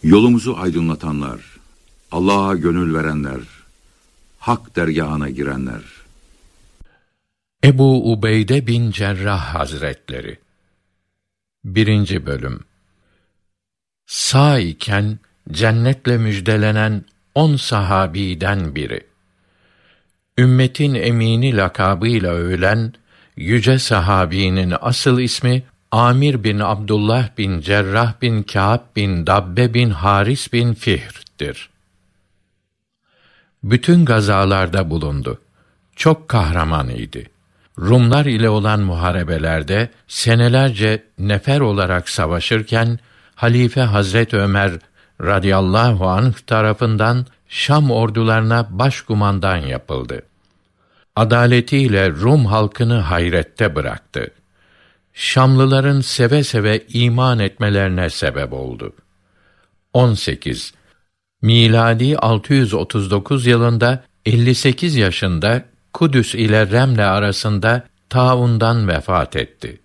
Yolumuzu aydınlatanlar, Allah'a gönül verenler, hak dergâhına girenler. Ebu Ubeyde bin Cerrah Hazretleri 1. Bölüm. Sağ iken cennetle müjdelenen 10 sahabiden biri. Ümmetin emini lakabıyla övülen yüce sahabinin asıl ismi Amir bin Abdullah bin Cerrah bin Kâb bin Dabbe bin Haris bin Fihr'dir. Bütün gazalarda bulundu. Çok kahraman idi. Rumlar ile olan muharebelerde senelerce nefer olarak savaşırken Halife Hazret Ömer radıyallahu anh tarafından Şam ordularına başkumandan yapıldı. Adaletiyle Rum halkını hayrette bıraktı. Şamlıların seve seve iman etmelerine sebep oldu. 18. Miladi 639 yılında 58 yaşında Kudüs ile Remle arasında taundan vefat etti.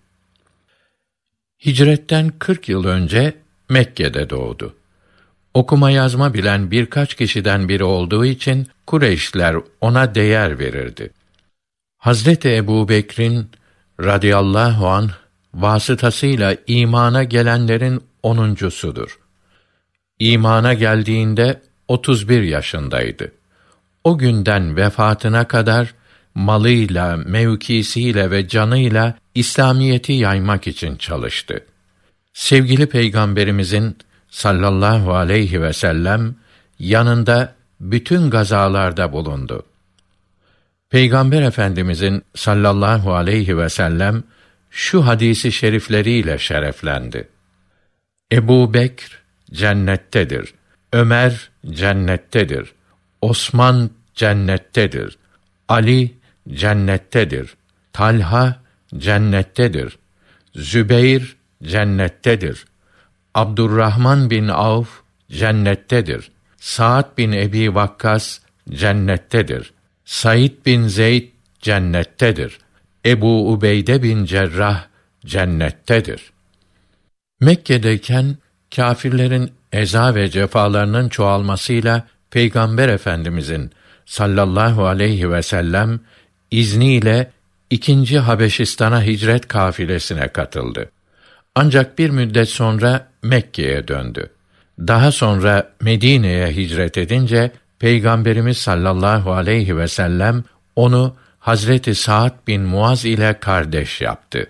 Hicretten 40 yıl önce Mekke'de doğdu. Okuma yazma bilen birkaç kişiden biri olduğu için Kureyşliler ona değer verirdi. Hazreti Ebubekir'in radıyallahu anh vasıtasıyla imana gelenlerin 10'uncusudur. İmana geldiğinde 31 yaşındaydı. O günden vefatına kadar malıyla, mevkisiyle ve canıyla İslamiyeti yaymak için çalıştı. Sevgili Peygamberimizin sallallahu aleyhi ve sellem yanında bütün gazalarda bulundu. Peygamber Efendimizin sallallahu aleyhi ve sellem şu hadisi şerifleriyle şereflendi. Ebu Bekr cennettedir. Ömer cennettedir. Osman cennettedir. Ali cennettedir. Talha cennettedir. Zübeyr cennettedir. Abdurrahman bin Avf cennettedir. Sa'd bin Ebi Vakkas cennettedir. Said bin Zeyd cennettedir. Ebu Ubeyde bin Cerrah cennettedir. Mekke'deyken kâfirlerin eza ve cefalarının çoğalmasıyla Peygamber Efendimizin sallallahu aleyhi ve sellem izniyle 2. Habeşistan'a hicret kafilesine katıldı. Ancak bir müddet sonra Mekke'ye döndü. Daha sonra Medine'ye hicret edince Peygamberimiz sallallahu aleyhi ve sellem onu Hazreti Sa'd bin Muaz ile kardeş yaptı.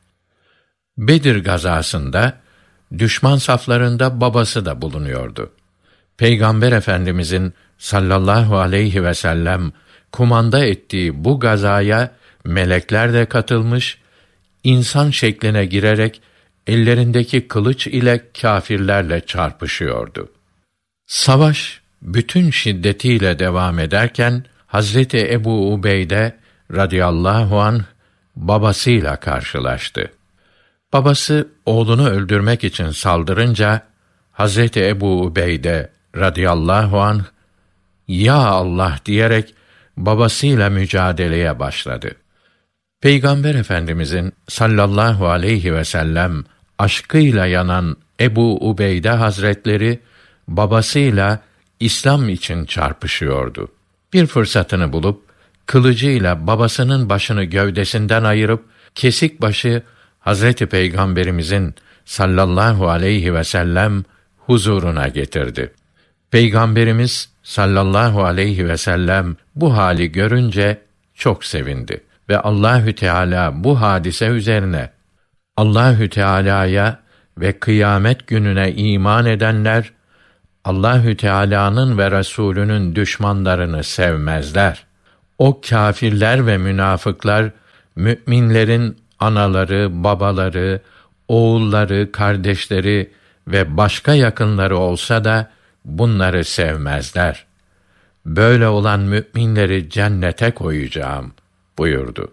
Bedir gazasında düşman saflarında babası da bulunuyordu. Peygamber Efendimizin sallallahu aleyhi ve sellem kumanda ettiği bu gazaya melekler de katılmış, insan şekline girerek ellerindeki kılıç ile kâfirlerle çarpışıyordu. Savaş bütün şiddetiyle devam ederken Hazreti Ebu Ubeyde radıyallahu anh babasıyla karşılaştı. Babası oğlunu öldürmek için saldırınca Hazreti Ebu Ubeyde radıyallahu anh "Ya Allah!" diyerek babasıyla mücadeleye başladı. Peygamber Efendimizin sallallahu aleyhi ve sellem aşkıyla yanan Ebu Ubeyde Hazretleri babasıyla İslam için çarpışıyordu. Bir fırsatını bulup kılıcıyla babasının başını gövdesinden ayırıp kesik başı Hazreti Peygamberimizin sallallahu aleyhi ve sellem huzuruna getirdi. Peygamberimiz sallallahu aleyhi ve sellem bu hali görünce çok sevindi ve Allahü Teala bu hadise üzerine Allahü Teala'ya ve kıyamet gününe iman edenler Allahü Teala'nın ve Resulünün düşmanlarını sevmezler. O kâfirler ve münafıklar müminlerin anaları, babaları, oğulları, kardeşleri ve başka yakınları olsa da bunları sevmezler. Böyle olan müminleri cennete koyacağım buyurdu.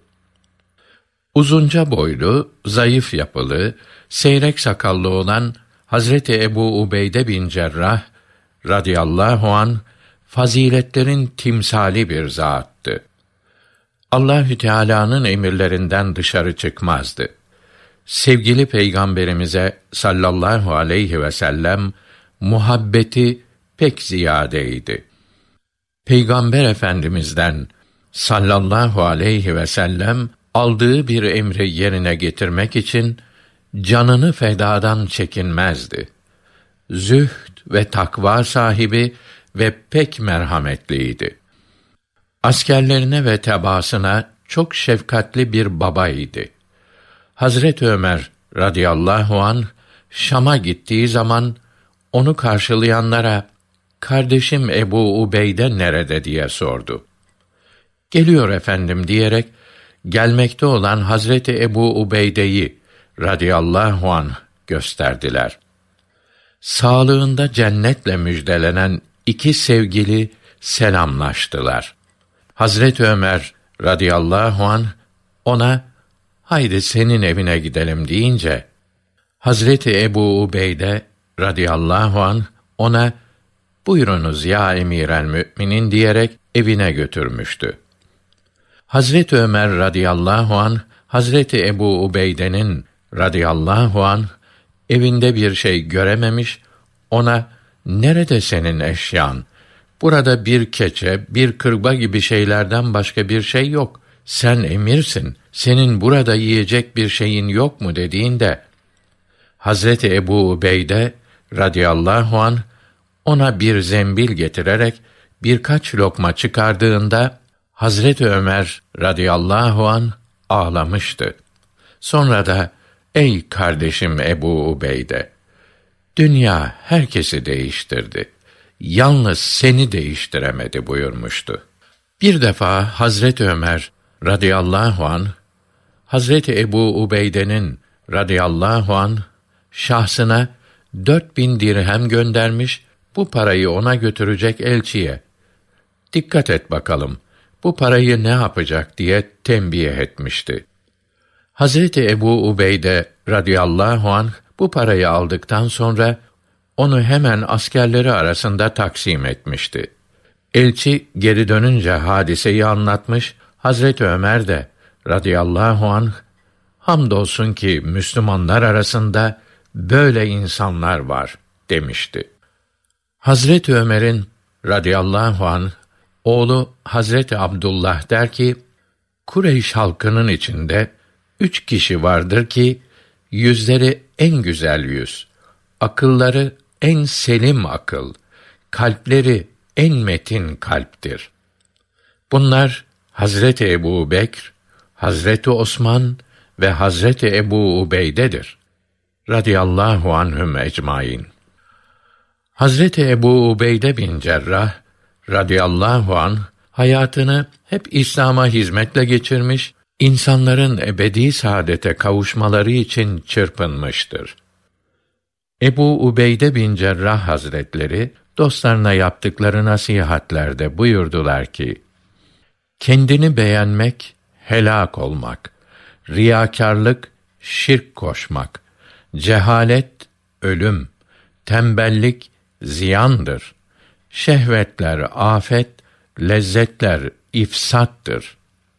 Uzunca boylu, zayıf yapılı, seyrek sakallı olan Hazreti Ebu Ubeyde bin Cerrah radıyallahu anh faziletlerin timsali bir zattı. Allahü Teala'nın emirlerinden dışarı çıkmazdı. Sevgili Peygamberimize sallallahu aleyhi ve sellem muhabbeti pek ziyadeydi. Peygamber Efendimiz'den sallallahu aleyhi ve sellem aldığı bir emri yerine getirmek için canını fedadan çekinmezdi. Zühd ve takva sahibi ve pek merhametliydi. Askerlerine ve tebaasına çok şefkatli bir babaydı. Hazreti Ömer radıyallahu anh Şam'a gittiği zaman onu karşılayanlara "Kardeşim Ebu Ubeyde nerede?" diye sordu. "Geliyor efendim." diyerek gelmekte olan Hazreti Ebu Ubeyde'yi radıyallahu anh gösterdiler. Sağlığında cennetle müjdelenen iki sevgili selamlaştılar. Hazreti Ömer radıyallahu anh ona "Haydi senin evine gidelim." deyince Hazreti Ebu Ubeyde radıyallahu anh ona "Buyurunuz ya emîrel müminin." diyerek evine götürmüştü. Hazreti Ömer radıyallahu anh Hazreti Ebu Ubeyde'nin radıyallahu anh evinde bir şey görememiş, ona "Nerede senin eşyan? Burada bir keçe, bir kırba gibi şeylerden başka bir şey yok. Sen emirsin, senin burada yiyecek bir şeyin yok mu?" dediğinde Hazreti Ebu Ubeyde radıyallahu anh ona bir zembil getirerek birkaç lokma çıkardığında Hazreti Ömer radıyallahu anh ağlamıştı. Sonra da "Ey kardeşim Ebu Ubeyde, dünya herkesi değiştirdi. Yalnız seni değiştiremedi." buyurmuştu. Bir defa Hazreti Ömer radıyallahu anh Hazreti Ebu Ubeyde'nin radıyallahu anh şahsına 4.000 dirhem göndermiş, bu parayı ona götürecek elçiye "Dikkat et bakalım, bu parayı ne yapacak?" diye tembih etmişti. Hazreti Ebu Ubeyde radıyallahu anh bu parayı aldıktan sonra onu hemen askerleri arasında taksim etmişti. Elçi geri dönünce hadiseyi anlatmış, Hazreti Ömer de radıyallahu anh "Hamdolsun ki Müslümanlar arasında böyle insanlar var." demişti. Hazreti Ömer'in radıyallahu anh oğlu Hazreti Abdullah der ki, Kureyş halkının içinde 3 kişi vardır ki yüzleri en güzel yüz, akılları en selim akıl, kalpleri en metin kalptir. Bunlar Hazreti Ebubekr, Hazreti Osman ve Hazreti Ebu Ubeyde'dir radıyallahu anhum ecmaîn. Hazreti Ebu Ubeyde bin Cerrah radıyallahu anh hayatını hep İslam'a hizmetle geçirmiş, insanların ebedi saadete kavuşmaları için çırpınmıştır. Ebu Ubeyde bin Cerrah Hazretleri dostlarına yaptıkları nasihatlerde buyurdular ki: kendini beğenmek helak olmak, riyakârlık şirk koşmak, cehalet ölüm, tembellik ziyandır. Şehvetler afet, lezzetler ifsattır.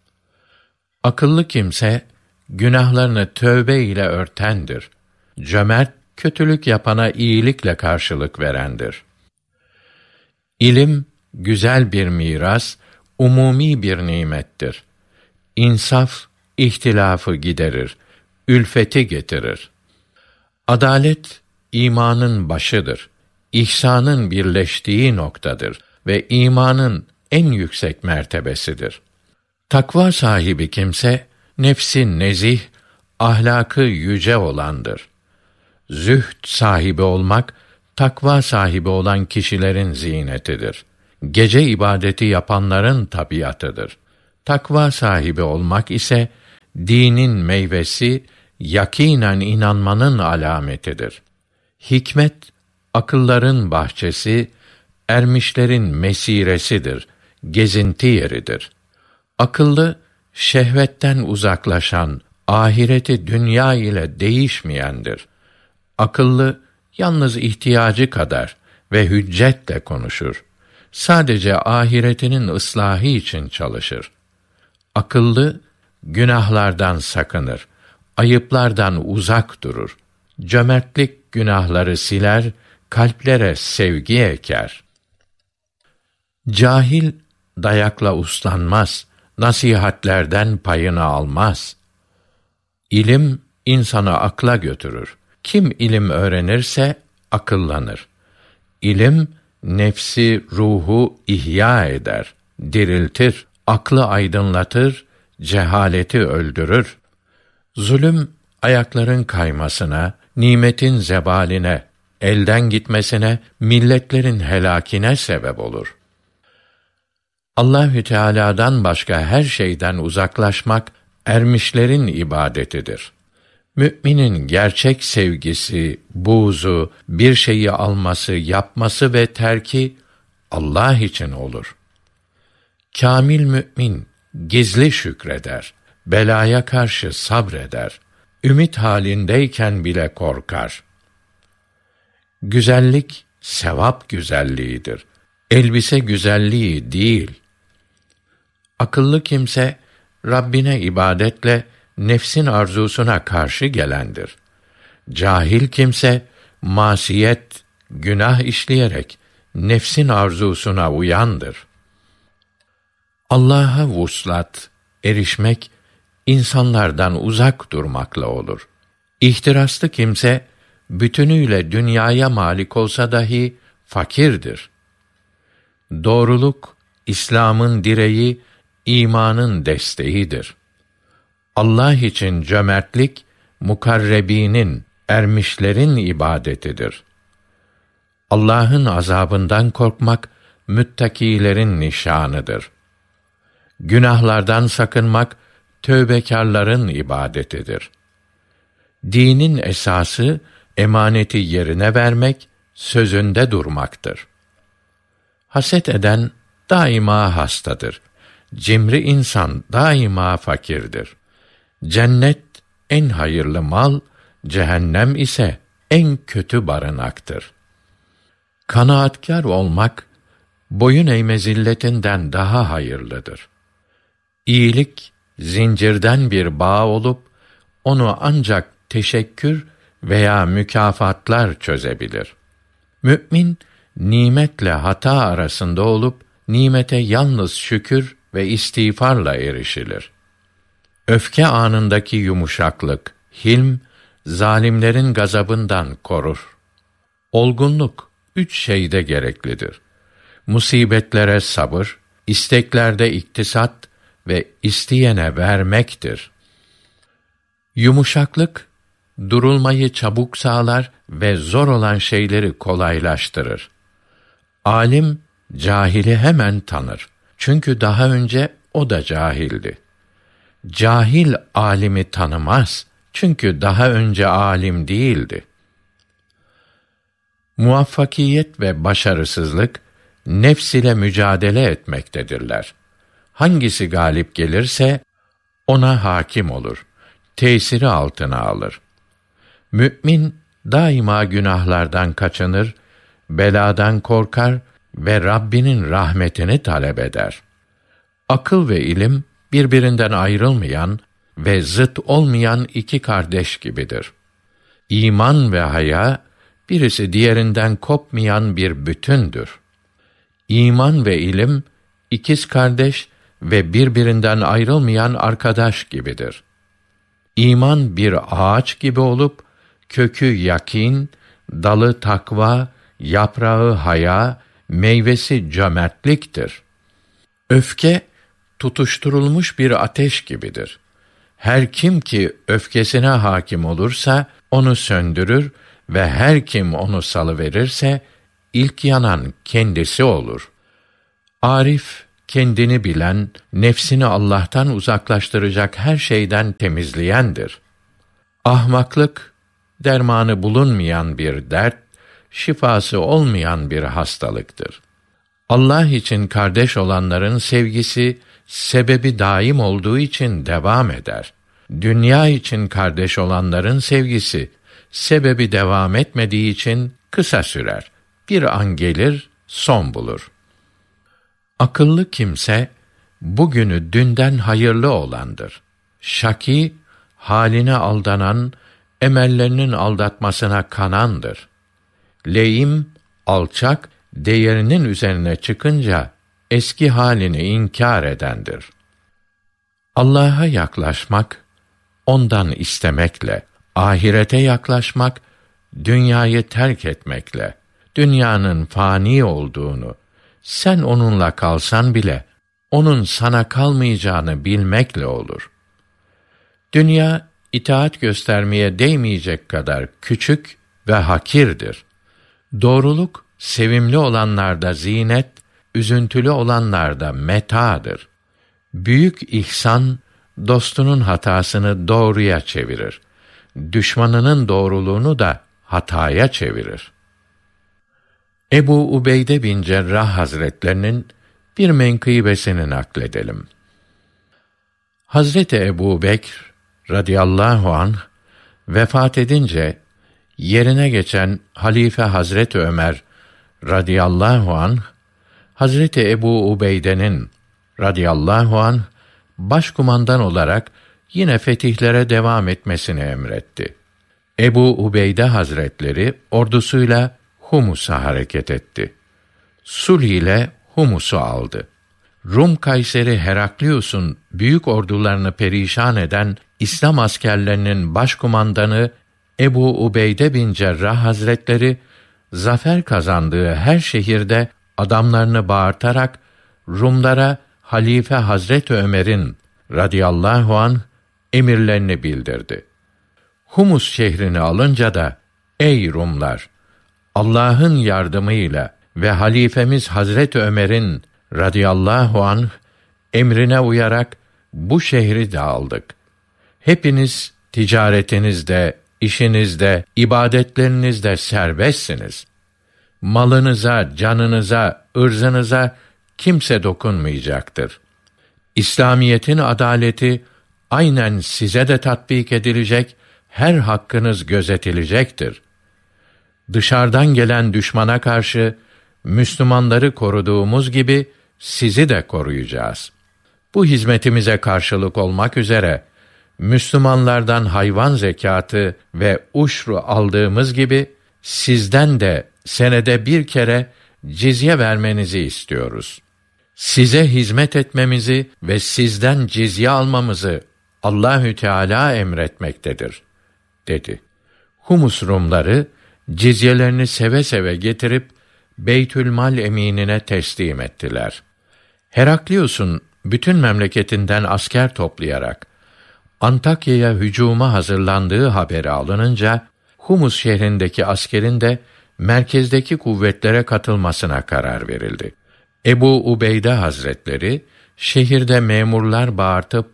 Akıllı kimse günahlarını tövbe ile örtendir. Cömert kötülük yapana iyilikle karşılık verendir. İlim güzel bir miras, umumi bir nimettir. İnsaf ihtilafı giderir, ülfeti getirir. Adalet imanın başıdır. İhsanın birleştiği noktadır ve imanın en yüksek mertebesidir. Takva sahibi kimse nefsi nezih, ahlakı yüce olandır. Zühd sahibi olmak takva sahibi olan kişilerin zinetidir. Gece ibadeti yapanların tabiatıdır. Takva sahibi olmak ise dinin meyvesi, yakînen inanmanın alametidir. Hikmet akılların bahçesi, ermişlerin mesiresidir, gezinti yeridir. Akıllı, şehvetten uzaklaşan, ahireti dünya ile değişmeyendir. Akıllı, yalnız ihtiyacı kadar ve hüccetle konuşur. Sadece ahiretinin ıslahı için çalışır. Akıllı, günahlardan sakınır, ayıplardan uzak durur. Cömertlik günahları siler, kalplere sevgi eker. Cahil dayakla uslanmaz, nasihatlerden payını almaz. İlim insanı akla götürür. Kim ilim öğrenirse akıllanır. İlim nefsi, ruhu ihya eder, diriltir, aklı aydınlatır, cehaleti öldürür. Zulüm ayakların kaymasına, nimetin zebaline, elden gitmesine, milletlerin helakine sebep olur. Allahü Teala'dan başka her şeyden uzaklaşmak ermişlerin ibadetidir. Müminin gerçek sevgisi, buğzu, bir şeyi alması, yapması ve terki Allah için olur. Kâmil mümin gizli şükreder, belaya karşı sabreder, ümit halindeyken bile korkar. Güzellik sevap güzelliğidir. Elbise güzelliği değil. Akıllı kimse Rabbine ibadetle nefsin arzusuna karşı gelendir. Cahil kimse masiyet, günah işleyerek nefsin arzusuna uyandır. Allah'a vuslat, erişmek insanlardan uzak durmakla olur. İhtiraslı kimse bütünüyle dünyaya malik olsa dahi fakirdir. Doğruluk İslam'ın direği, imanın desteğidir. Allah için cömertlik mukarrebinin, ermişlerin ibadetidir. Allah'ın azabından korkmak müttakilerin nişanıdır. Günahlardan sakınmak tövbekârların ibadetidir. Dinin esası emaneti yerine vermek, sözünde durmaktır. Haset eden daima hastadır. Cimri insan daima fakirdir. Cennet en hayırlı mal, cehennem ise en kötü barınaktır. Kanaatkâr olmak, boyun eğme zilletinden daha hayırlıdır. İyilik, zincirden bir bağ olup, onu ancak teşekkür veya mükafatlar çözebilir. Mü'min, nimetle hata arasında olup, nimete yalnız şükür ve istiğfarla erişilir. Öfke anındaki yumuşaklık, hilm, zalimlerin gazabından korur. Olgunluk, 3 şeyde gereklidir. Musibetlere sabır, isteklerde iktisat ve isteyene vermektir. Yumuşaklık, durulmayı çabuk sağlar ve zor olan şeyleri kolaylaştırır. Alim, cahili hemen tanır. Çünkü daha önce o da cahildi. Cahil alimi tanımaz. Çünkü daha önce alim değildi. Muvaffakiyet ve başarısızlık, nefs ile mücadele etmektedirler. Hangisi galip gelirse, ona hakim olur. Tesiri altına alır. Mü'min, daima günahlardan kaçınır, beladan korkar ve Rabbinin rahmetini talep eder. Akıl ve ilim, birbirinden ayrılmayan ve zıt olmayan 2 kardeş gibidir. İman ve haya, birisi diğerinden kopmayan bir bütündür. İman ve ilim, ikiz kardeş ve birbirinden ayrılmayan arkadaş gibidir. İman bir ağaç gibi olup, kökü yakîn, dalı takva, yaprağı haya, meyvesi cömertliktir. Öfke, tutuşturulmuş bir ateş gibidir. Her kim ki öfkesine hakim olursa, onu söndürür ve her kim onu salıverirse, ilk yanan kendisi olur. Arif, kendini bilen, nefsini Allah'tan uzaklaştıracak her şeyden temizleyendir. Ahmaklık, dermanı bulunmayan bir dert, şifası olmayan bir hastalıktır. Allah için kardeş olanların sevgisi, sebebi daim olduğu için devam eder. Dünya için kardeş olanların sevgisi, sebebi devam etmediği için kısa sürer. Bir an gelir, son bulur. Akıllı kimse, bugünü dünden hayırlı olandır. Şakî, haline aldanan, emellerinin aldatmasına kanandır. Leyim, alçak, değerinin üzerine çıkınca eski halini inkar edendir. Allah'a yaklaşmak, ondan istemekle, ahirete yaklaşmak, dünyayı terk etmekle, dünyanın fani olduğunu, sen onunla kalsan bile, onun sana kalmayacağını bilmekle olur. Dünya, itaat göstermeye değmeyecek kadar küçük ve hakirdir. Doğruluk, sevimli olanlarda zinet, üzüntülü olanlarda metâdır. Büyük ihsan, dostunun hatasını doğruya çevirir. Düşmanının doğruluğunu da hataya çevirir. Ebu Ubeyde bin Cerrah Hazretlerinin bir menkıbesini nakledelim. Hazreti Ebu Bekr radıyallahu anh vefat edince yerine geçen Halife Hazreti Ömer radıyallahu anh Hazreti Ebu Ubeyde'nin radıyallahu anh başkumandan olarak yine fetihlere devam etmesini emretti. Ebu Ubeyde Hazretleri ordusuyla Humus'a hareket etti. Sulh ile Humus'u aldı. Rum Kayseri Heraklius'un büyük ordularını perişan eden İslam askerlerinin başkumandanı Ebu Ubeyde bin Cerrah Hazretleri, zafer kazandığı her şehirde adamlarını bağırtarak Rumlara Halife Hazreti Ömer'in radıyallahu anh emirlerini bildirdi. Humus şehrini alınca da, ey Rumlar! Allah'ın yardımıyla ve halifemiz Hazreti Ömer'in radıyallahu anh emrine uyarak bu şehri de aldık. Hepiniz ticaretinizde, işinizde, ibadetlerinizde serbestsiniz. Malınıza, canınıza, ırzınıza kimse dokunmayacaktır. İslamiyetin adaleti aynen size de tatbik edilecek, her hakkınız gözetilecektir. Dışarıdan gelen düşmana karşı Müslümanları koruduğumuz gibi sizi de koruyacağız. Bu hizmetimize karşılık olmak üzere Müslümanlardan hayvan zekatı ve uşru aldığımız gibi sizden de senede bir kere cizye vermenizi istiyoruz. Size hizmet etmemizi ve sizden cizye almamızı Allahü Teala emretmektedir, dedi. Humus Rumları cizyelerini seve seve getirip Beytülmal eminine teslim ettiler. Heraklius'un bütün memleketinden asker toplayarak Antakya'ya hücuma hazırlandığı haberi alınınca Humus şehrindeki askerin de merkezdeki kuvvetlere katılmasına karar verildi. Ebu Ubeyde Hazretleri şehirde memurlar bağırtıp,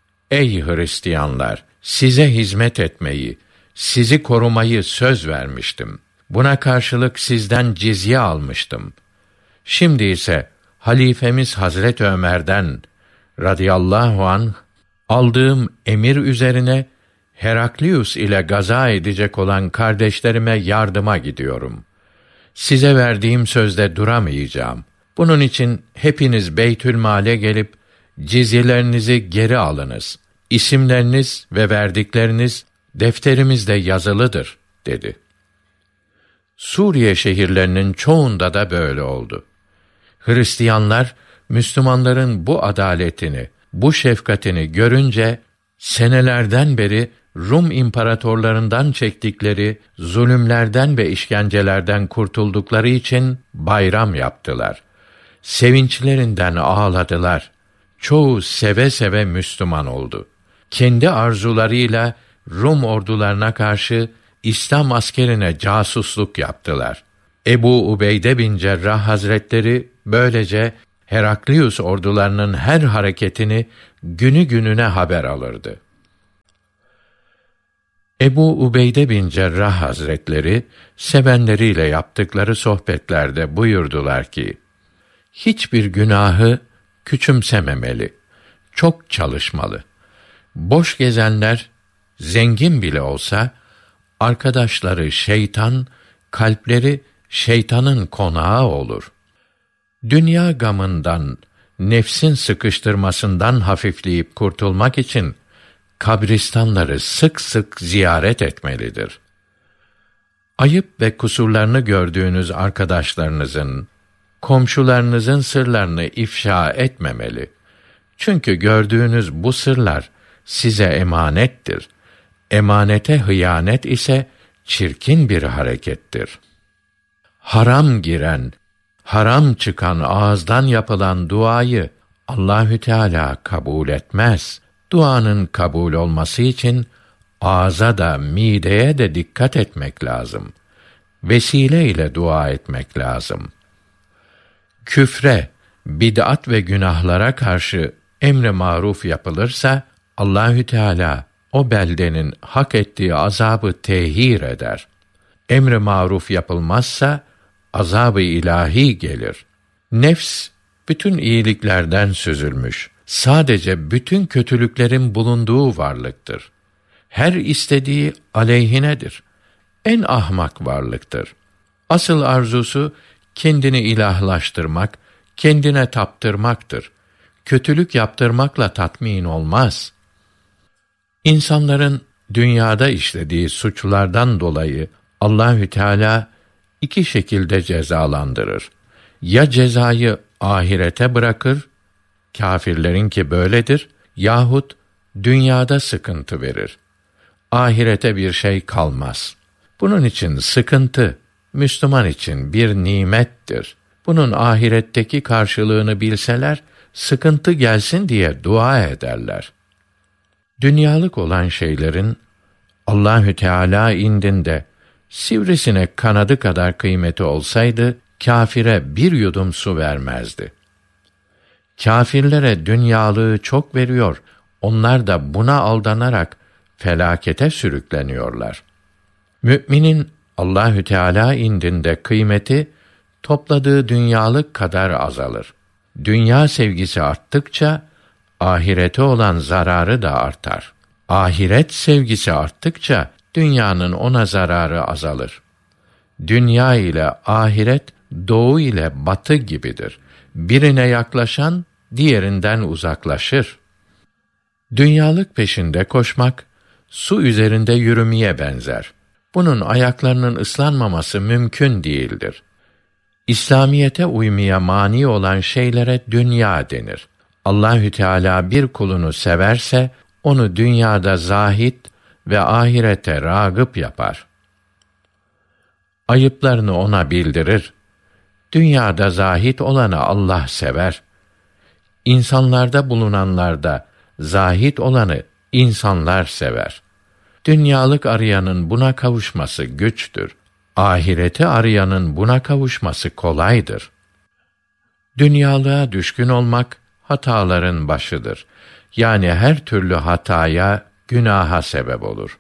ey Hristiyanlar! Size hizmet etmeyi, sizi korumayı söz vermiştim. Buna karşılık sizden cizye almıştım. Şimdi ise halifemiz Hazreti Ömer'den radıyallahu anh aldığım emir üzerine Heraklius ile gaza edecek olan kardeşlerime yardıma gidiyorum. Size verdiğim sözde duramayacağım. Bunun için hepiniz Beytülmal'e gelip cizyelerinizi geri alınız. İsimleriniz ve verdikleriniz defterimizde yazılıdır, dedi. Suriye şehirlerinin çoğunda da böyle oldu. Hristiyanlar, Müslümanların bu adaletini, bu şefkatini görünce, senelerden beri Rum imparatorlarından çektikleri zulümlerden ve işkencelerden kurtuldukları için bayram yaptılar. Sevinçlerinden ağladılar. Çoğu seve seve Müslüman oldu. Kendi arzularıyla Rum ordularına karşı İslam askerine casusluk yaptılar. Ebu Ubeyde bin Cerrah Hazretleri böylece Heraklius ordularının her hareketini günü gününe haber alırdı. Ebu Ubeyde bin Cerrah Hazretleri sevenleriyle yaptıkları sohbetlerde buyurdular ki, hiçbir günahı küçümsememeli, çok çalışmalı. Boş gezenler, zengin bile olsa, arkadaşları şeytan, kalpleri şeytanın konağı olur. Dünya gamından, nefsin sıkıştırmasından hafifleyip kurtulmak için kabristanları sık sık ziyaret etmelidir. Ayıp ve kusurlarını gördüğünüz arkadaşlarınızın, komşularınızın sırlarını ifşa etmemeli. Çünkü gördüğünüz bu sırlar size emanettir. Emanete hıyanet ise çirkin bir harekettir. Haram giren, haram çıkan ağızdan yapılan duayı Allahü Teala kabul etmez. Duanın kabul olması için ağza da mideye de dikkat etmek lazım. Vesile ile dua etmek lazım. Küfre, bid'at ve günahlara karşı emre maruf yapılırsa Allahü Teala o beldenin hak ettiği azabı tehir eder. Emre maruf yapılmazsa azab-ı ilahi gelir. Nefs bütün iyiliklerden süzülmüş. Sadece bütün kötülüklerin bulunduğu varlıktır. Her istediği aleyhinedir. En ahmak varlıktır. Asıl arzusu kendini ilahlaştırmak, kendine taptırmaktır. Kötülük yaptırmakla tatmin olmaz. İnsanların dünyada işlediği suçlardan dolayı Allahü Teala iki şekilde cezalandırır. Ya cezayı ahirete bırakır, kâfirlerinki böyledir, yahut dünyada sıkıntı verir. Ahirete bir şey kalmaz. Bunun için sıkıntı, Müslüman için bir nimettir. Bunun ahiretteki karşılığını bilseler, sıkıntı gelsin diye dua ederler. Dünyalık olan şeylerin Allahü Teala indinde sivrisinek kanadı kadar kıymeti olsaydı, kâfire bir yudum su vermezdi. Kâfirlere dünyalığı çok veriyor, onlar da buna aldanarak felakete sürükleniyorlar. Müminin Allahü Teala indinde kıymeti topladığı dünyalık kadar azalır. Dünya sevgisi arttıkça ahirete olan zararı da artar. Ahiret sevgisi arttıkça dünyanın ona zararı azalır. Dünya ile ahiret doğu ile batı gibidir. Birine yaklaşan diğerinden uzaklaşır. Dünyalık peşinde koşmak su üzerinde yürümeye benzer. Bunun ayaklarının ıslanmaması mümkün değildir. İslamiyete uymaya mani olan şeylere dünya denir. Allahü Teala bir kulunu severse onu dünyada zahid ve ahirete ragıp yapar. Ayıplarını ona bildirir. Dünyada zahid olanı Allah sever. İnsanlarda bulunanlarda zahid olanı insanlar sever. Dünyalık arayanın buna kavuşması güçtür. Ahireti arayanın buna kavuşması kolaydır. Dünyalığa düşkün olmak hataların başıdır. Yani her türlü hataya, günaha sebep olur.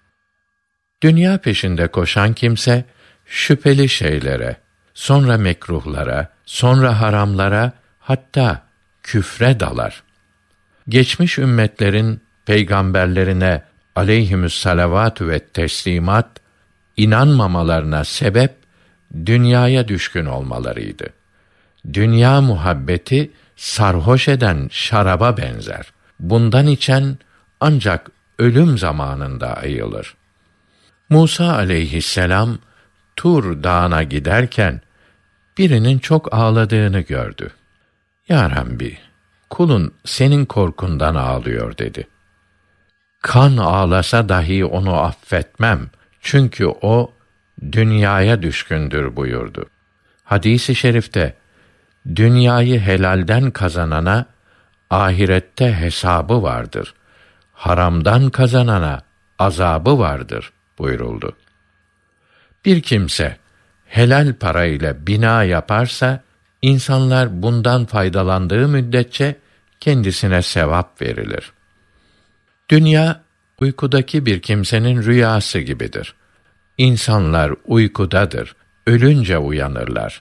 Dünya peşinde koşan kimse şüpheli şeylere, sonra mekruhlara, sonra haramlara, hatta küfre dalar. Geçmiş ümmetlerin peygamberlerine aleyhimüsselavatü ve teslimat inanmamalarına sebep dünyaya düşkün olmalarıydı. Dünya muhabbeti sarhoş eden şaraba benzer. Bundan içen ancak ölüm zamanında ayılır. Musa aleyhisselam Tur dağına giderken birinin çok ağladığını gördü. Ya Rabbi, kulun senin korkundan ağlıyor dedi. Kan ağlasa dahi onu affetmem. Çünkü o dünyaya düşkündür buyurdu. Hadis-i şerifte dünyayı helalden kazanana ahirette hesabı vardır. Haramdan kazanana azabı vardır buyuruldu. Bir kimse helal para ile bina yaparsa insanlar bundan faydalandığı müddetçe kendisine sevap verilir. Dünya uykudaki bir kimsenin rüyası gibidir. İnsanlar uykudadır, ölünce uyanırlar.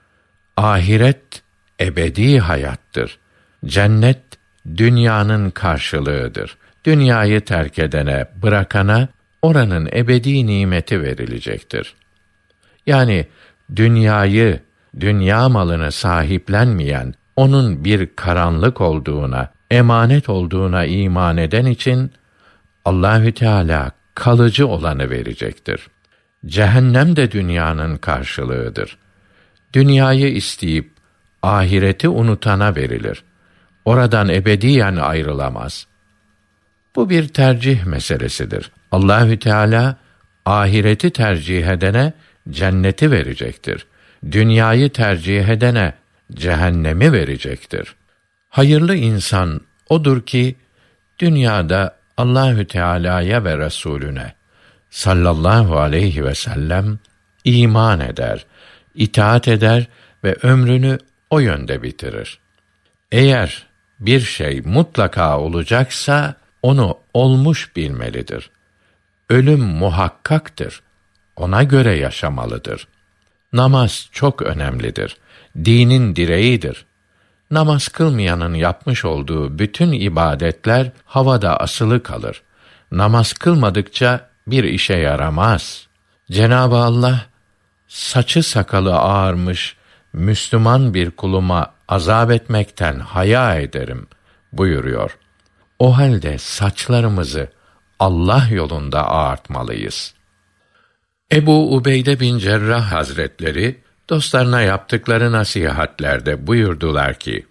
Ahiret ebedi hayattır. Cennet dünyanın karşılığıdır. Dünyayı terk edene, bırakana oranın ebedi nimeti verilecektir. Yani dünyayı, dünya malını sahiplenmeyen, onun bir karanlık olduğuna, emanet olduğuna iman eden için Allahü Teala kalıcı olanı verecektir. Cehennem de dünyanın karşılığıdır. Dünyayı isteyip ahireti unutana verilir. Oradan ebediyen ayrılamaz. Bu bir tercih meselesidir. Allahü Teala ahireti tercih edene cenneti verecektir. Dünyayı tercih edene cehennemi verecektir. Hayırlı insan odur ki dünyada Allahü Teala'ya ve Resulüne sallallahu aleyhi ve sellem iman eder, itaat eder ve ömrünü o yönde bitirir. Eğer bir şey mutlaka olacaksa onu olmuş bilmelidir. Ölüm muhakkaktır. Ona göre yaşamalıdır. Namaz çok önemlidir. Dinin direğidir. Namaz kılmayanın yapmış olduğu bütün ibadetler havada asılı kalır. Namaz kılmadıkça bir işe yaramaz. Cenab-ı Allah, saçı sakalı ağarmış Müslüman bir kuluma azap etmekten haya ederim buyuruyor. O halde saçlarımızı Allah yolunda ağartmalıyız. Ebu Ubeyde bin Cerrah Hazretleri dostlarına yaptıkları nasihatlerde buyurdular ki: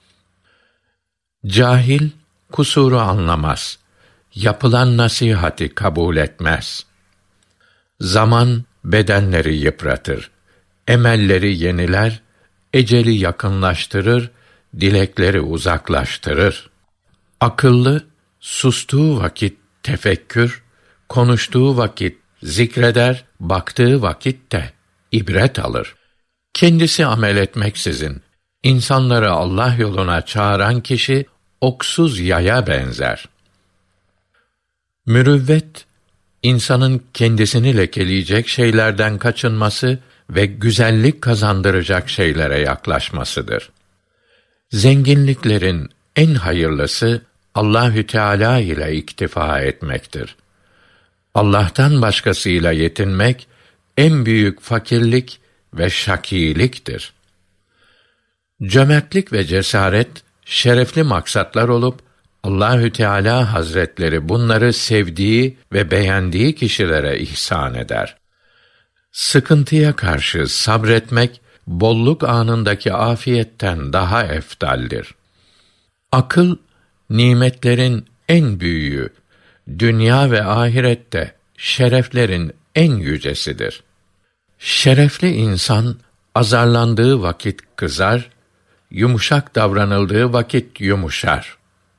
Cahil kusuru anlamaz, yapılan nasihati kabul etmez. Zaman bedenleri yıpratır, emelleri yeniler, eceli yakınlaştırır, dilekleri uzaklaştırır. Akıllı sustuğu vakit tefekkür, konuştuğu vakit zikreder, baktığı vakitte ibret alır. Kendisi amel etmeksizin insanları Allah yoluna çağıran kişi oksuz yaya benzer. Mürüvvet, insanın kendisini lekeleyecek şeylerden kaçınması ve güzellik kazandıracak şeylere yaklaşmasıdır. Zenginliklerin en hayırlısı Allahü Teala ile iktifa etmektir. Allah'tan başkasıyla yetinmek en büyük fakirlik ve şakiliktir. Cömertlik ve cesaret şerefli maksatlar olup Allahü Teala Hazretleri bunları sevdiği ve beğendiği kişilere ihsan eder. Sıkıntıya karşı sabretmek bolluk anındaki afiyetten daha efdaldir. Akıl nimetlerin en büyüğü, dünya ve ahirette şereflerin en yücesidir. Şerefli insan azarlandığı vakit kızar, yumuşak davranıldığı vakit yumuşar.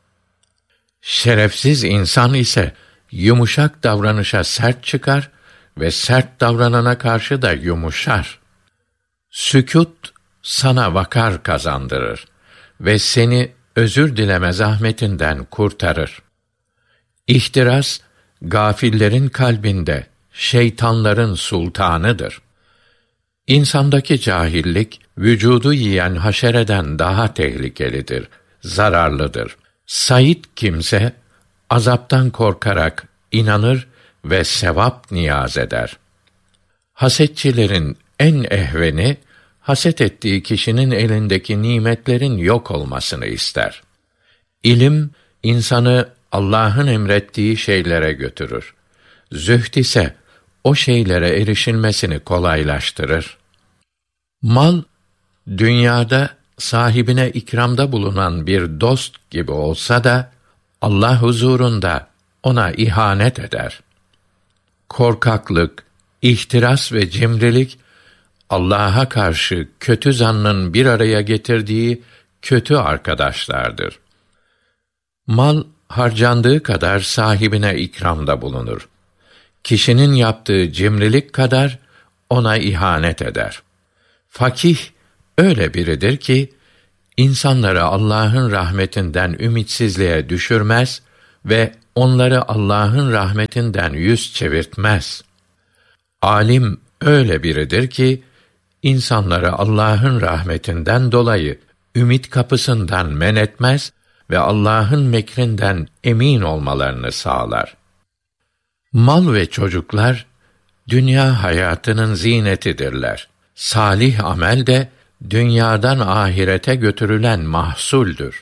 Şerefsiz insan ise yumuşak davranışa sert çıkar ve sert davranana karşı da yumuşar. Sükût sana vakar kazandırır ve seni özür dileme zahmetinden kurtarır. İhtiras, gafillerin kalbinde şeytanların sultanıdır. İnsandaki cahillik, vücudu yiyen haşereden daha tehlikelidir, zararlıdır. Sait kimse, azaptan korkarak inanır ve sevap niyaz eder. Hasetçilerin en ehveni, haset ettiği kişinin elindeki nimetlerin yok olmasını ister. İlim, insanı Allah'ın emrettiği şeylere götürür. Zühd ise o şeylere erişilmesini kolaylaştırır. Mal, dünyada sahibine ikramda bulunan bir dost gibi olsa da, Allah huzurunda ona ihanet eder. Korkaklık, ihtiras ve cimrilik, Allah'a karşı kötü zannın bir araya getirdiği kötü arkadaşlardır. Mal, harcandığı kadar sahibine ikramda bulunur. Kişinin yaptığı cimrilik kadar ona ihanet eder. Fakih öyle biridir ki insanları Allah'ın rahmetinden ümitsizliğe düşürmez ve onları Allah'ın rahmetinden yüz çevirtmez. Alim öyle biridir ki insanları Allah'ın rahmetinden dolayı ümit kapısından men etmez ve Allah'ın mekrinden emin olmalarını sağlar. Mal ve çocuklar dünya hayatının zinetidirler. Salih amel de dünyadan ahirete götürülen mahsuldür.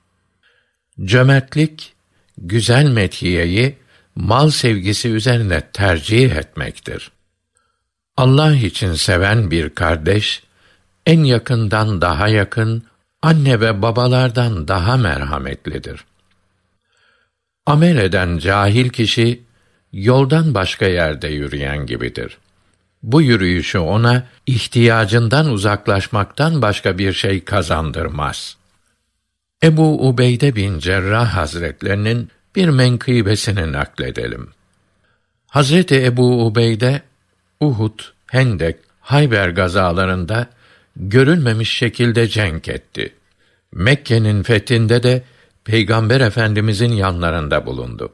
Cömertlik, güzel metiyeyi mal sevgisi üzerine tercih etmektir. Allah için seven bir kardeş, en yakından daha yakın, anne ve babalardan daha merhametlidir. Amel eden cahil kişi, yoldan başka yerde yürüyen gibidir. Bu yürüyüşü ona ihtiyacından uzaklaşmaktan başka bir şey kazandırmaz. Ebu Ubeyde bin Cerrah Hazretlerinin bir menkıbesini nakledelim. Hazreti Ebu Ubeyde, Uhud, Hendek, Hayber gazalarında görülmemiş şekilde cenk etti. Mekke'nin fethinde de Peygamber Efendimizin yanlarında bulundu.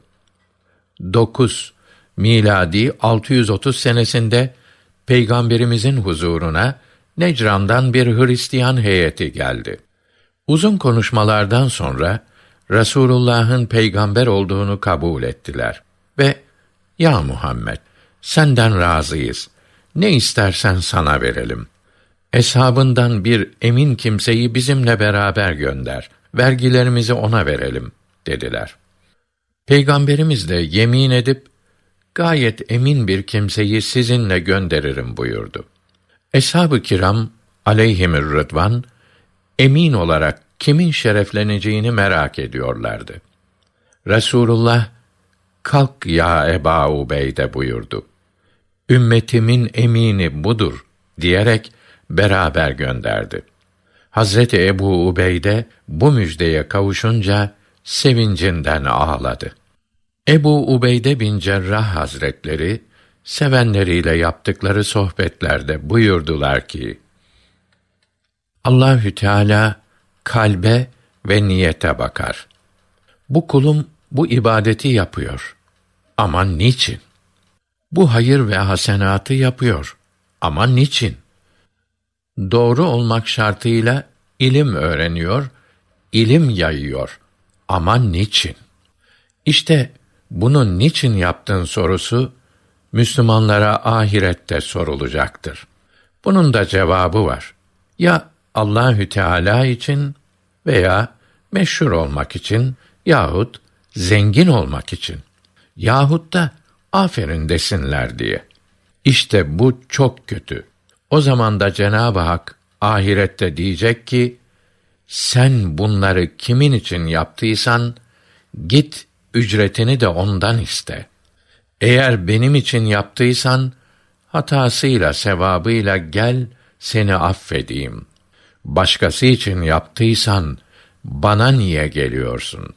9 miladi 630 senesinde Peygamberimizin huzuruna Necran'dan bir Hristiyan heyeti geldi. Uzun konuşmalardan sonra Resulullah'ın peygamber olduğunu kabul ettiler ve "Ya Muhammed, senden razıyız. Ne istersen sana verelim. Eshabından bir emin kimseyi bizimle beraber gönder. Vergilerimizi ona verelim," dediler. Peygamberimiz de yemin edip, "Gayet emin bir kimseyi sizinle gönderirim," buyurdu. Eshab-ı kiram aleyhimür rıdvan, emin olarak kimin şerefleneceğini merak ediyorlardı. Resulullah, "Kalk ya Eba Ubeyde," buyurdu. "Ümmetimin emini budur," diyerek beraber gönderdi. Hazreti Ebu Ubeyde bu müjdeye kavuşunca sevincinden ağladı. Ebu Ubeyde bin Cerrah Hazretleri sevenleriyle yaptıkları sohbetlerde buyurdular ki: Allahü Teala kalbe ve niyete bakar. Bu kulum bu ibadeti yapıyor. Ama niçin? Bu hayır ve hasenatı yapıyor. Ama niçin? Doğru olmak şartıyla ilim öğreniyor, ilim yayıyor. Ama niçin? İşte bunu niçin yaptın sorusu Müslümanlara ahirette sorulacaktır. Bunun da cevabı var. Ya Allahü Teala için veya meşhur olmak için yahut zengin olmak için yahut da aferin desinler diye. İşte bu çok kötü. O zaman da Cenab-ı Hak ahirette diyecek ki, sen bunları kimin için yaptıysan git ücretini de ondan iste. Eğer benim için yaptıysan hatasıyla sevabıyla gel, seni affedeyim. Başkası için yaptıysan bana niye geliyorsun?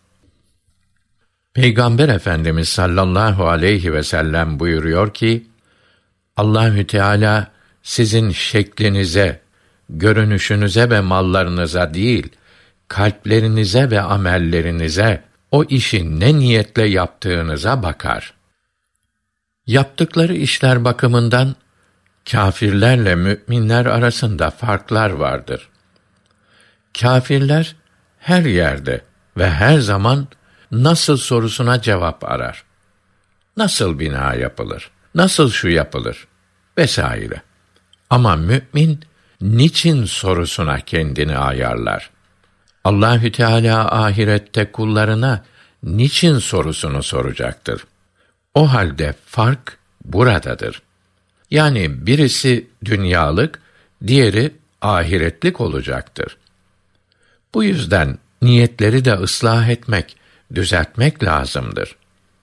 Peygamber Efendimiz sallallahu aleyhi ve sellem buyuruyor ki, Allahü Teala sizin şeklinize, görünüşünüze ve mallarınıza değil, kalplerinize ve amellerinize, o işi ne niyetle yaptığınıza bakar. Yaptıkları işler bakımından kâfirlerle müminler arasında farklar vardır. Kâfirler her yerde ve her zaman nasıl sorusuna cevap arar. Nasıl bina yapılır? Nasıl şu yapılır? Vesaire. Ama mümin niçin sorusuna kendini ayarlar. Allahü Teala ahirette kullarına niçin sorusunu soracaktır. O halde fark buradadır. Yani birisi dünyalık, diğeri ahiretlik olacaktır. Bu yüzden niyetleri de ıslah etmek, düzeltmek lazımdır.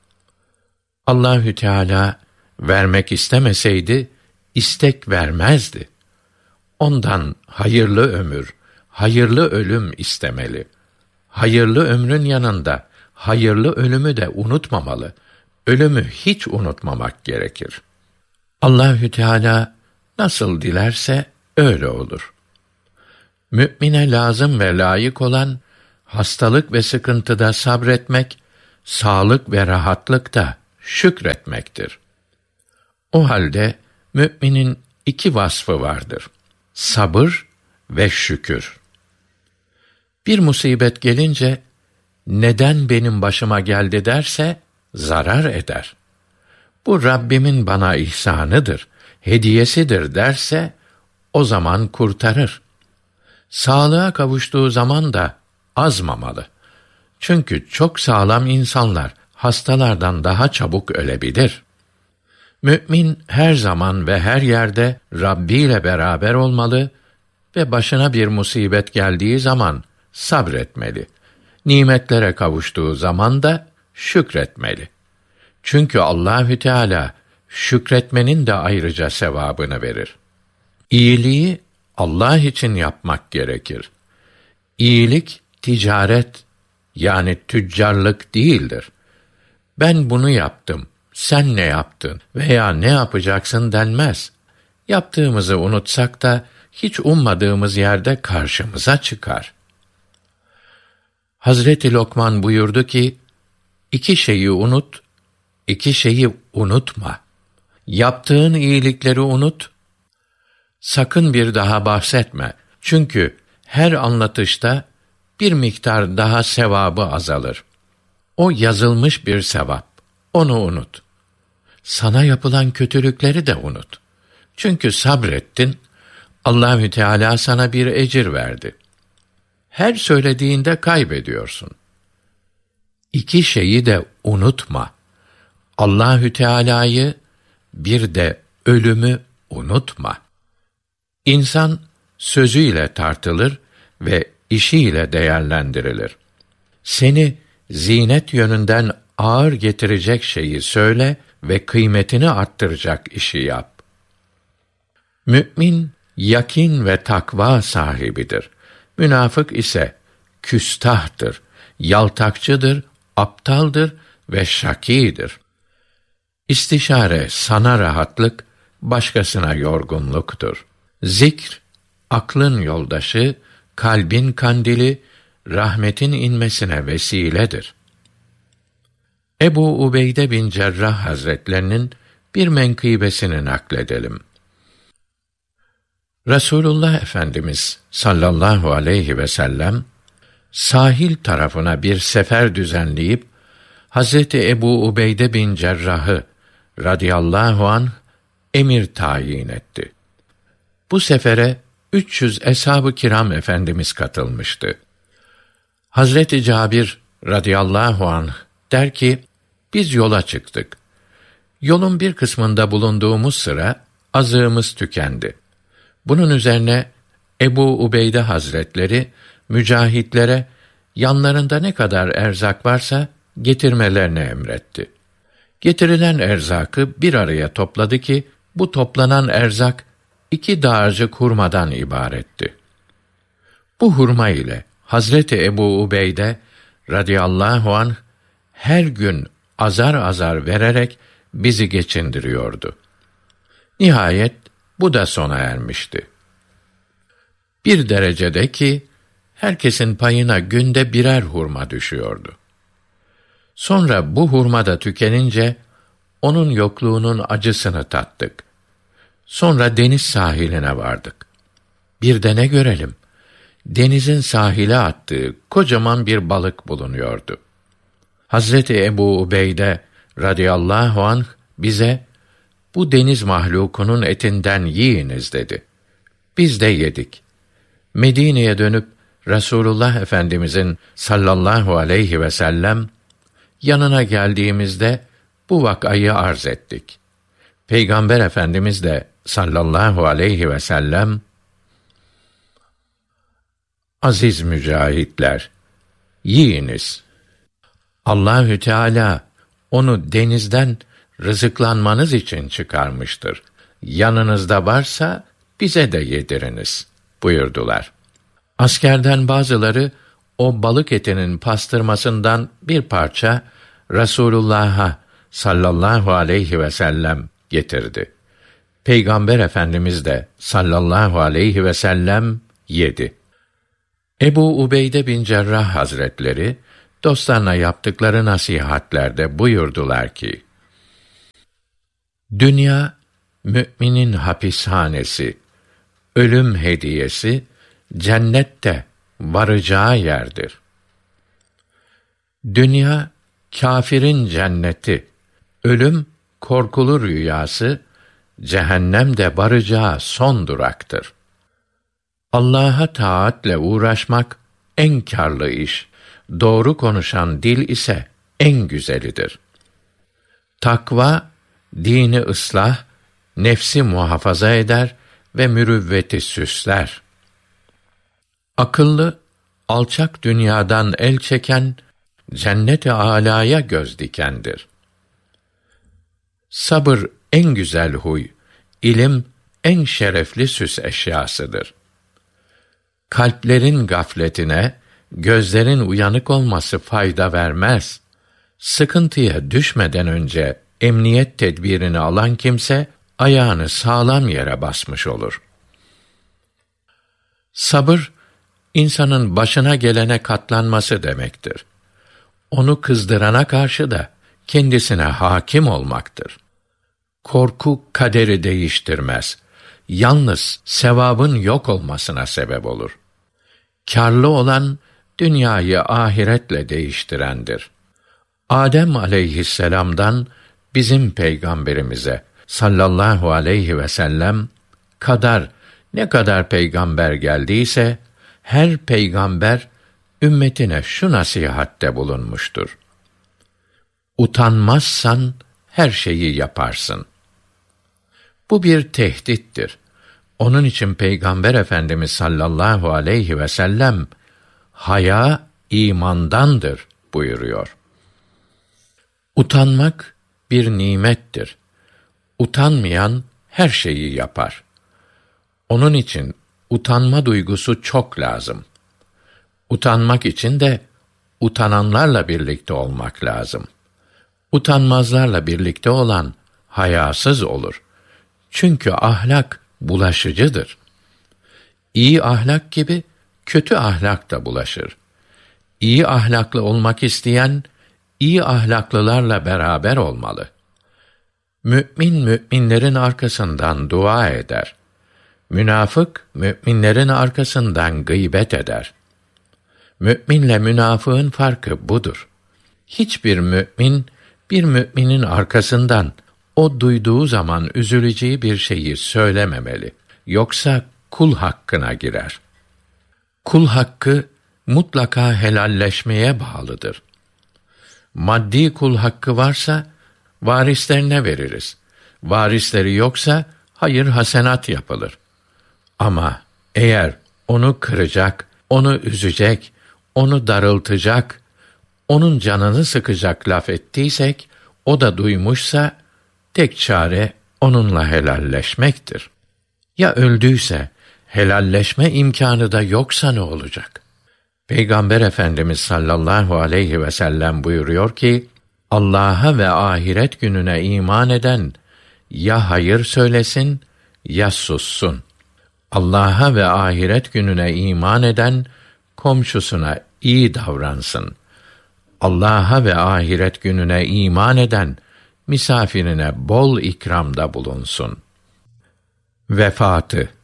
Allahü Teala vermek istemeseydi istek vermezdi. Ondan hayırlı ömür, hayırlı ölüm istemeli. Hayırlı ömrün yanında hayırlı ölümü de unutmamalı. Ölümü hiç unutmamak gerekir. Allahü Teala nasıl dilerse öyle olur. Mümine lazım ve layık olan hastalık ve sıkıntıda sabretmek, sağlık ve rahatlıkta şükretmektir. O halde müminin iki vasfı vardır: sabır ve şükür. Bir musibet gelince neden benim başıma geldi derse zarar eder. Bu Rabbimin bana ihsanıdır, hediyesidir derse o zaman kurtarır. Sağlığa kavuştuğu zaman da azmamalı. Çünkü çok sağlam insanlar hastalardan daha çabuk ölebilir. Mü'min her zaman ve her yerde Rabbi ile beraber olmalı ve başına bir musibet geldiği zaman sabretmeli. Nimetlere kavuştuğu zaman da şükretmeli. Çünkü Allahü Teala şükretmenin de ayrıca sevabını verir. İyiliği Allah için yapmak gerekir. İyilik ticaret yani tüccarlık değildir. Ben bunu yaptım, sen ne yaptın veya ne yapacaksın denmez. Yaptığımızı unutsak da hiç ummadığımız yerde karşımıza çıkar. Hazreti Lokman buyurdu ki, iki şeyi unut, iki şeyi unutma. Yaptığın iyilikleri unut, sakın bir daha bahsetme. Çünkü her anlatışta bir miktar daha sevabı azalır. O yazılmış bir sevap, onu unut. Sana yapılan kötülükleri de unut. Çünkü sabrettin, Allahü Teala sana bir ecir verdi. Her söylediğinde kaybediyorsun. İki şeyi de unutma. Allahü Teala'yı bir de ölümü unutma. İnsan sözüyle tartılır ve işiyle değerlendirilir. Seni zinet yönünden ağır getirecek şeyi söyle ve kıymetini arttıracak işi yap. Mü'min yakin ve takva sahibidir. Münafık ise küstahtır, yaltakçıdır, aptaldır ve şakîdir. İstişare sana rahatlık, başkasına yorgunluktur. Zikr, aklın yoldaşı, kalbin kandili, rahmetin inmesine vesiledir. Ebu Ubeyde bin Cerrah Hazretlerinin bir menkıbesini nakledelim. Resulullah Efendimiz sallallahu aleyhi ve sellem sahil tarafına bir sefer düzenleyip Hazreti Ebu Ubeyde bin Cerrah'ı radıyallahu anh emir tayin etti. Bu sefere 300 eshab-ı kiram efendimiz katılmıştı. Hazreti Cabir radıyallahu anh der ki, biz yola çıktık. Yolun bir kısmında bulunduğumuz sıra azığımız tükendi. Bunun üzerine Ebu Ubeyde Hazretleri mücahitlere yanlarında ne kadar erzak varsa getirmelerini emretti. Getirilen erzakı bir araya topladı ki bu toplanan erzak 2 dağarcık hurmadan ibaretti. Bu hurma ile Hazreti Ebu Ubeyde radıyallahu anh her gün azar azar vererek bizi geçindiriyordu. Nihayet bu da sona ermişti. Bir derecede ki herkesin payına günde birer hurma düşüyordu. Sonra bu hurma da tükenince onun yokluğunun acısını tattık. Sonra deniz sahiline vardık. Bir de ne görelim? Denizin sahile attığı kocaman bir balık bulunuyordu. Hazreti Ebu Ubeyde radıyallahu anh bize bu deniz mahlukunun etinden yiyiniz dedi. Biz de yedik. Medine'ye dönüp Resulullah Efendimizin sallallahu aleyhi ve sellem yanına geldiğimizde bu vakayı arz ettik. Peygamber Efendimiz de sallallahu aleyhi ve sellem, aziz mücahitler, yiyiniz. Allahü Teala onu denizden rızıklanmanız için çıkarmıştır. Yanınızda varsa bize de yediriniz buyurdular. Askerden bazıları o balık etinin pastırmasından bir parça Resulullah'a sallallahu aleyhi ve sellem getirdi. Peygamber Efendimiz de sallallahu aleyhi ve sellem yedi. Ebu Ubeyde bin Cerrah Hazretleri dostlarına yaptıkları nasihatlerde buyurdular ki: dünya müminin hapishanesi, ölüm hediyesi, cennette varacağı yerdir. Dünya kâfirin cenneti, ölüm korkulu rüyası, cehennem de varacağı son duraktır. Allah'a taatle uğraşmak en kârlı iş, doğru konuşan dil ise en güzelidir. Takva dini ıslah, nefsi muhafaza eder ve mürüvveti süsler. Akıllı, alçak dünyadan el çeken, cennet-i âlâya göz dikendir. Sabır en güzel huy, ilim en şerefli süs eşyasıdır. Kalplerin gafletine, gözlerin uyanık olması fayda vermez. Sıkıntıya düşmeden önce emniyet tedbirini alan kimse, ayağını sağlam yere basmış olur. Sabır, insanın başına gelene katlanması demektir. Onu kızdırana karşı da kendisine hakim olmaktır. Korku kaderi değiştirmez. Yalnız sevabın yok olmasına sebep olur. Kârlı olan, dünyayı ahiretle değiştirendir. Adem aleyhisselam'dan bizim peygamberimize sallallahu aleyhi ve sellem kadar ne kadar peygamber geldiyse, her peygamber ümmetine şu nasihatte bulunmuştur: utanmazsan her şeyi yaparsın. Bu bir tehdittir. Onun için Peygamber Efendimiz sallallahu aleyhi ve sellem, haya imandandır buyuruyor. Utanmak bir nimettir. Utanmayan her şeyi yapar. Onun için utanma duygusu çok lazım. Utanmak için de utananlarla birlikte olmak lazım. Utanmazlarla birlikte olan hayasız olur. Çünkü ahlak bulaşıcıdır. İyi ahlak gibi kötü ahlak da bulaşır. İyi ahlaklı olmak isteyen, iyi ahlaklılarla beraber olmalı. Mü'min, mü'minlerin arkasından dua eder. Münafık, mü'minlerin arkasından gıybet eder. Mü'minle münafığın farkı budur. Hiçbir mü'min, bir müminin arkasından o duyduğu zaman üzüleceği bir şeyi söylememeli. Yoksa kul hakkına girer. Kul hakkı mutlaka helalleşmeye bağlıdır. Maddi kul hakkı varsa varislerine veririz. Varisleri yoksa hayır hasenat yapılır. Ama eğer onu kıracak, onu üzecek, onu darıltacak, onun canını sıkacak laf ettiysek, o da duymuşsa, tek çare onunla helalleşmektir. Ya öldüyse, helalleşme imkânı da yoksa ne olacak? Peygamber Efendimiz sallallahu aleyhi ve sellem buyuruyor ki, Allah'a ve ahiret gününe iman eden, ya hayır söylesin, ya sussun. Allah'a ve ahiret gününe iman eden, komşusuna iyi davransın. Allah'a ve ahiret gününe iman eden, misafirine bol ikramda bulunsun. Vefatı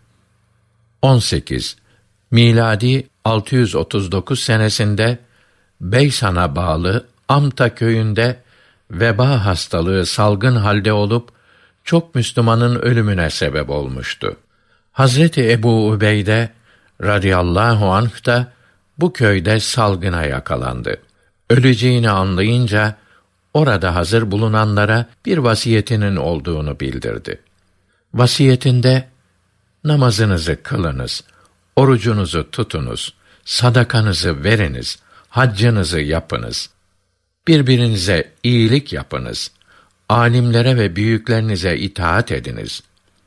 18. Miladi 639 senesinde Beysan'a bağlı Amta köyünde veba hastalığı salgın halde olup çok Müslümanın ölümüne sebep olmuştu. Hazreti Ebu Ubeyde radıyallahu anh da bu köyde salgına yakalandı. Öleceğini anlayınca orada hazır bulunanlara bir vasiyetinin olduğunu bildirdi. Vasiyetinde, namazınızı kılınız, orucunuzu tutunuz, sadakanızı veriniz, haccınızı yapınız, birbirinize iyilik yapınız, alimlere ve büyüklerinize itaat ediniz.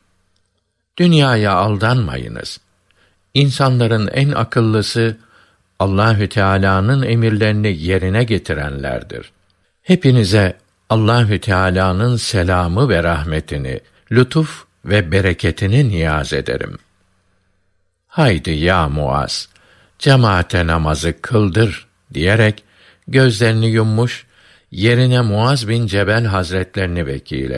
Dünyaya aldanmayınız. İnsanların en akıllısı, Allahü Teala'nın emirlerini yerine getirenlerdir. Hepinize Allahü Teala'nın selamı ve rahmetini, lütuf ve bereketini niyaz ederim. Haydi ya Muaz, cemaate namazı kıldır diyerek gözlerini yummuş, yerine Muaz bin Cebel Hazretlerini vekil